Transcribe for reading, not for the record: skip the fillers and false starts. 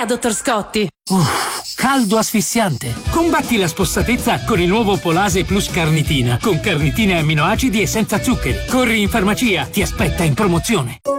dottor Scotti? Caldo asfissiante. Combatti la spossatezza con il nuovo Polase Plus Carnitina, con carnitina e amminoacidi e senza zuccheri. Corri in farmacia, ti aspetta in promozione.